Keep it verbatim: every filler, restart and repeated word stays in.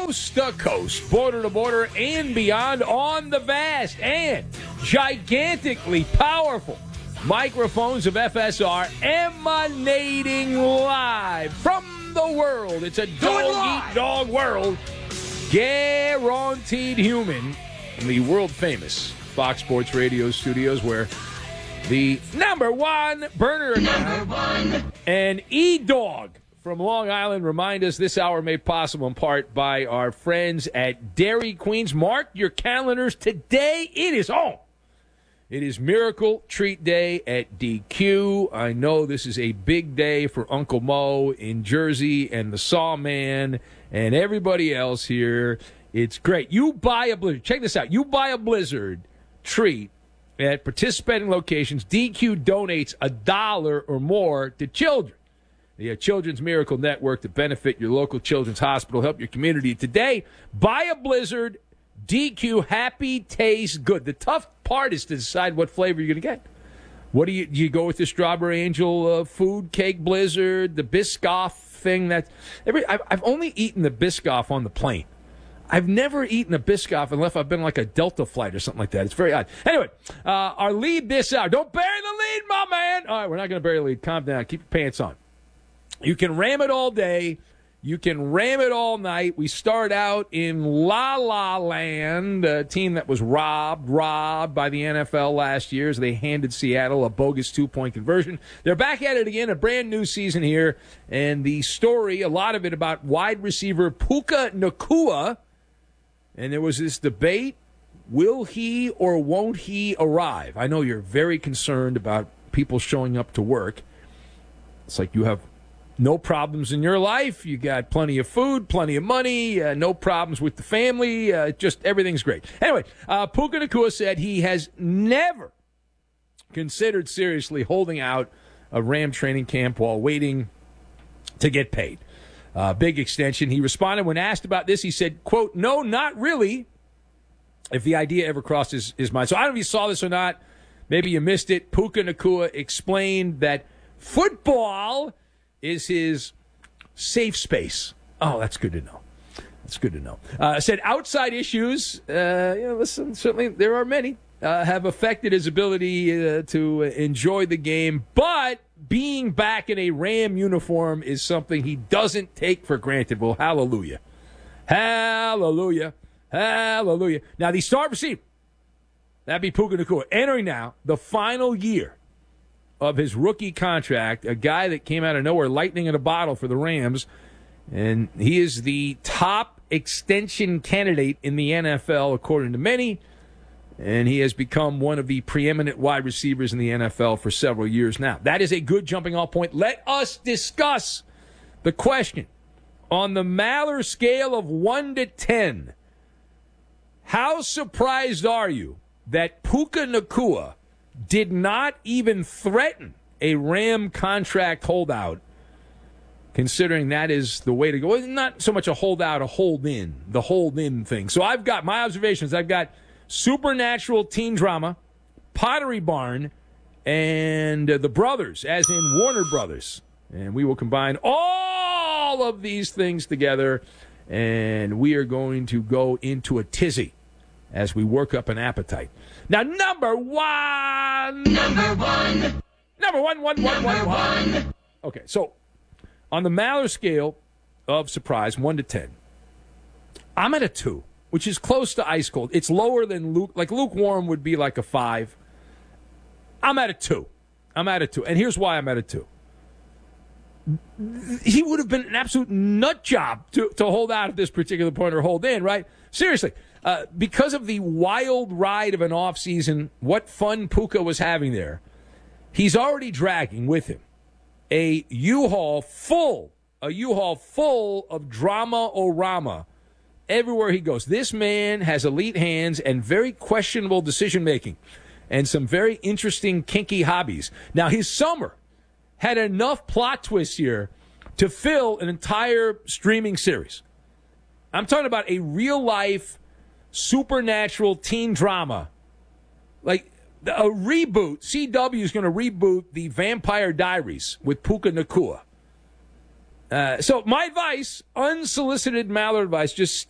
coast to coast, border to border, and beyond on the vast and gigantically powerful microphones of F S R, emanating live from the world. It's a dog-eat-dog world, guaranteed human, in the world-famous Fox Sports Radio studios, where the number one burner account one. and E-Dog from Long Island remind us this hour made possible in part by our friends at Dairy Queens. Mark your calendars. Today it is on. It is Miracle Treat Day at D Q. I know this is a big day for Uncle Mo in Jersey and the Sawman and everybody else here. It's great. You buy a Blizzard. Check this out. You buy a Blizzard treat at participating locations. D Q donates a dollar or more to children. The Children's Miracle Network to benefit your local children's hospital, help your community. Today, buy a Blizzard. D Q Happy Tastes Good. The tough part is to decide what flavor you're going to get. What do you do? You go with the Strawberry Angel uh, food cake Blizzard, the Biscoff thing. That every I've, I've only eaten the Biscoff on the plane. I've never eaten a Biscoff unless I've been like a Delta flight or something like that. It's very odd. Anyway, uh, our lead this hour. Don't bury the lead, my man. All right, we're not going to bury the lead. Calm down. Keep your pants on. You can ram it all day. You can ram it all night. We start out in La La Land, a team that was robbed, robbed by the N F L last year as they handed Seattle a bogus two-point conversion. They're back at it again, a brand new season here. And the story, a lot of it about wide receiver Puka Nacua. And there was this debate, will he or won't he arrive? I know you're very concerned about people showing up to work. It's like you have no problems in your life. You got plenty of food, plenty of money, uh, no problems with the family. Uh, just everything's great. Anyway, uh, Puka Nacua said he has never considered seriously holding out a Ram training camp while waiting to get paid. Uh, big extension. He responded when asked about this. He said, quote, no, not really, if the idea ever crossed his, his mind. So I don't know if you saw this or not. Maybe you missed it. Puka Nacua explained that football is his safe space. Oh, that's good to know. That's good to know. Uh, said outside issues, uh, you know, listen, certainly there are many, uh, have affected his ability uh, to enjoy the game, but being back in a Ram uniform is something he doesn't take for granted. Well, hallelujah. Hallelujah. Hallelujah. Now, the star receiver, that'd be Puka Nacua, entering now the final year of his rookie contract, a guy that came out of nowhere, lightning in a bottle for the Rams, and he is the top extension candidate in the N F L, according to many, and he has become one of the preeminent wide receivers in the N F L for several years now. That is a good jumping-off point. Let us discuss the question. On the Maller scale of one to ten, how surprised are you that Puka Nacua did not even threaten a Ram contract holdout, considering that is the way to go? It's not so much a holdout, a hold-in, the hold-in thing. So I've got my observations. I've got supernatural teen drama, Pottery Barn, and uh, the brothers, as in Warner Brothers. And we will combine all of these things together, and we are going to go into a tizzy as we work up an appetite. Now, number one. Number one. Number one, one, one, one, one. Okay, so on the Maller scale of surprise, one to ten, I'm at a two, which is close to ice cold. It's lower than Luke. Like lukewarm would be like a five. I'm at a two. I'm at a two. And here's why I'm at a two. He would have been an absolute nut job to, to hold out at this particular point or hold in, right? Seriously. Uh, because of the wild ride of an offseason, what fun Puka was having there, he's already dragging with him a U-Haul full, a U-Haul full of drama-o-rama everywhere he goes. This man has elite hands and very questionable decision-making and some very interesting, kinky hobbies. Now, his summer had enough plot twists here to fill an entire streaming series. I'm talking about a real-life supernatural teen drama. Like a reboot. C W is going to reboot the Vampire Diaries with Puka Nacua. Uh, so my advice, unsolicited Maller advice, just